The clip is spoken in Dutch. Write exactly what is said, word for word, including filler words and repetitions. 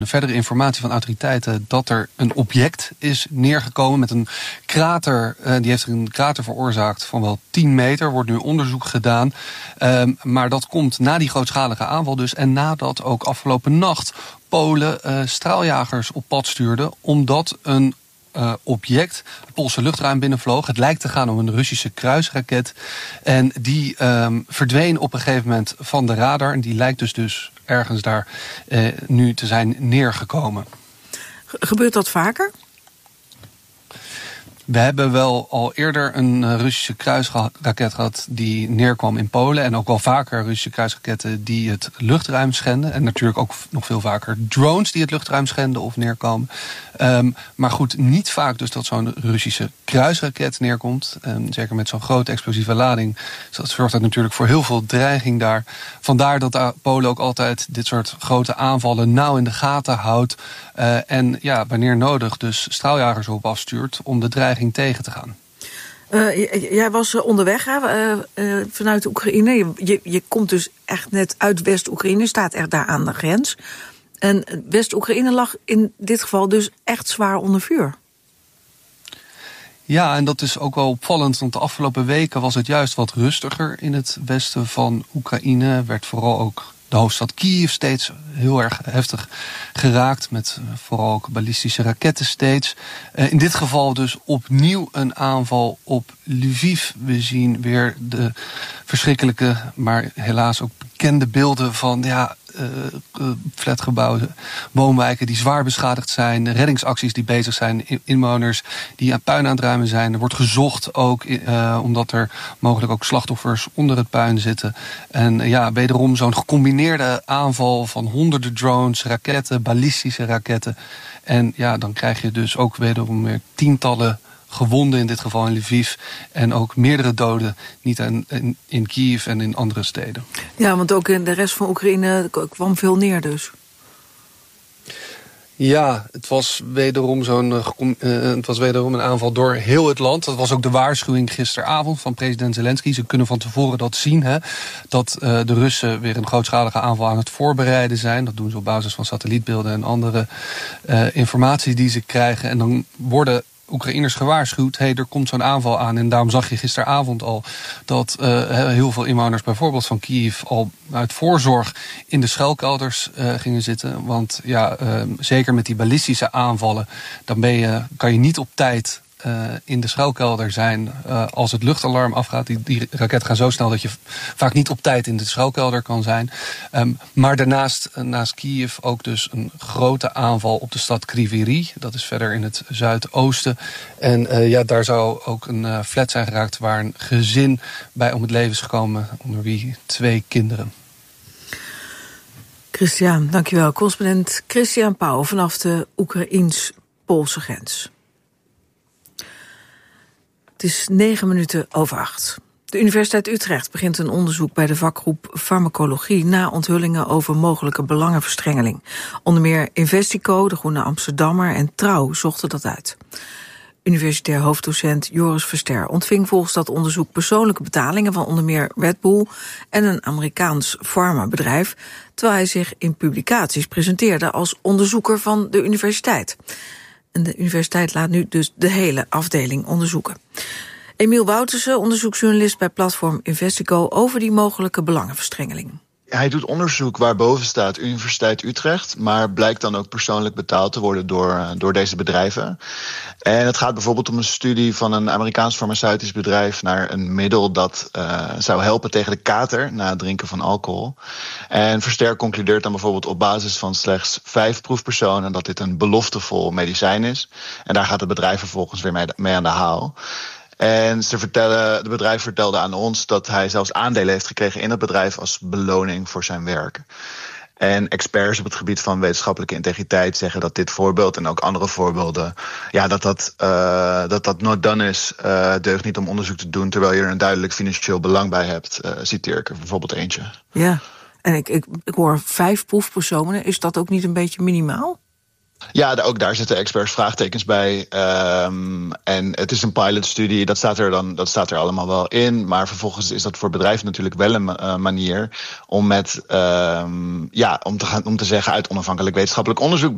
Verdere informatie van autoriteiten dat er een object is neergekomen met een krater. Uh, die heeft een krater veroorzaakt van wel tien meter. Er wordt nu onderzoek gedaan. Um, maar dat komt na die grootschalige aanval dus. En nadat ook afgelopen nacht Polen uh, straaljagers op pad stuurden. Omdat een uh, object het Poolse luchtruim binnenvloog. Het lijkt te gaan om een Russische kruisraket. En die um, verdween op een gegeven moment van de radar. En die lijkt dus dus ergens daar eh, nu te zijn neergekomen. Gebeurt dat vaker? We hebben wel al eerder een uh, Russische kruisraket gehad die neerkwam in Polen. En ook wel vaker Russische kruisraketten die het luchtruim schenden. En natuurlijk ook nog veel vaker drones die het luchtruim schenden of neerkomen. Um, maar goed, niet vaak dus dat zo'n Russische kruisraket neerkomt. Um, zeker met zo'n grote explosieve lading. Dus dat zorgt dat natuurlijk voor heel veel dreiging daar. Vandaar dat uh, Polen ook altijd dit soort grote aanvallen nauw in de gaten houdt. Uh, en ja, wanneer nodig dus straaljagers op afstuurt om de dreiging tegen te gaan. Uh, jij was onderweg hè, uh, uh, vanuit Oekraïne. Je, je, je komt dus echt net uit West-Oekraïne, staat echt daar aan de grens. En West-Oekraïne lag in dit geval dus echt zwaar onder vuur. Ja, en dat is ook wel opvallend, want de afgelopen weken was het juist wat rustiger in het westen van Oekraïne. Werd vooral ook de hoofdstad Kiev steeds heel erg heftig geraakt, met vooral ook ballistische raketten steeds. Uh, in dit geval dus opnieuw een aanval op Lviv. We zien weer de verschrikkelijke, maar helaas ook bekende beelden van ja, uh, uh, flatgebouwen, woonwijken die zwaar beschadigd zijn, reddingsacties die bezig zijn, inwoners die aan puin aan het ruimen zijn. Er wordt gezocht ook, uh, omdat er mogelijk ook slachtoffers onder het puin zitten. En uh, ja, wederom zo'n gecombineerde aanval van honderden drones, raketten, ballistische raketten. En ja, dan krijg je dus ook wederom weer tientallen gewonden, in dit geval in Lviv. En ook meerdere doden, niet in, in, in Kiev en in andere steden. Ja, want ook in de rest van Oekraïne kwam veel neer dus. Ja, het was wederom zo'n uh, het was wederom een aanval door heel het land. Dat was ook de waarschuwing gisteravond van president Zelensky. Ze kunnen van tevoren dat zien, hè, dat uh, de Russen weer een grootschalige aanval aan het voorbereiden zijn. Dat doen ze op basis van satellietbeelden en andere uh, informatie die ze krijgen. En dan worden Oekraïners gewaarschuwd, hey, er komt zo'n aanval aan. En daarom zag je gisteravond al dat uh, heel veel inwoners bijvoorbeeld van Kiev al uit voorzorg in de schuilkelders uh, gingen zitten. Want ja, uh, zeker met die ballistische aanvallen, dan ben je, kan je niet op tijd Uh, in de schuilkelder zijn uh, als het luchtalarm afgaat. Die, die raketten gaan zo snel dat je vaak niet op tijd in de schuilkelder kan zijn. Um, maar daarnaast, uh, naast Kiev ook dus een grote aanval op de stad Kryvyi Rih. Dat is verder in het zuidoosten. En uh, ja, daar zou ook een uh, flat zijn geraakt waar een gezin bij om het leven is gekomen, onder wie twee kinderen. Christian, dankjewel. Correspondent Christian Pauw vanaf de Oekraïens-Poolse grens. Het is negen minuten over acht. De Universiteit Utrecht begint een onderzoek bij de vakgroep Farmacologie na onthullingen over mogelijke belangenverstrengeling. Onder meer Investico, de Groene Amsterdammer en Trouw zochten dat uit. Universitair hoofddocent Joris Verster ontving volgens dat onderzoek persoonlijke betalingen van onder meer Red Bull en een Amerikaans farmabedrijf, terwijl hij zich in publicaties presenteerde als onderzoeker van de universiteit. En de universiteit laat nu dus de hele afdeling onderzoeken. Emiel Woutersen, onderzoeksjournalist bij platform Investico, over die mogelijke belangenverstrengeling. Hij doet onderzoek waarboven staat Universiteit Utrecht, maar blijkt dan ook persoonlijk betaald te worden door, door deze bedrijven. En het gaat bijvoorbeeld om een studie van een Amerikaans farmaceutisch bedrijf naar een middel dat uh, zou helpen tegen de kater na het drinken van alcohol. En Verster concludeert dan bijvoorbeeld op basis van slechts vijf proefpersonen dat dit een beloftevol medicijn is. En daar gaat het bedrijf vervolgens weer mee, mee aan de haal. En ze vertellen, het bedrijf vertelde aan ons dat hij zelfs aandelen heeft gekregen in het bedrijf als beloning voor zijn werk. En experts op het gebied van wetenschappelijke integriteit zeggen dat dit voorbeeld en ook andere voorbeelden, ja, dat dat, uh, dat, dat not done is, uh, deugt niet om onderzoek te doen terwijl je er een duidelijk financieel belang bij hebt. Uh, citeer ik er bijvoorbeeld eentje. Ja, en ik, ik, ik hoor vijf proefpersonen. Is dat ook niet een beetje minimaal? Ja, ook daar zitten experts vraagtekens bij. Um, en het is een pilotstudie, dat staat er dan, dat staat er allemaal wel in. Maar vervolgens is dat voor bedrijven natuurlijk wel een uh, manier om met, um, ja, om te gaan, om te zeggen uit onafhankelijk wetenschappelijk onderzoek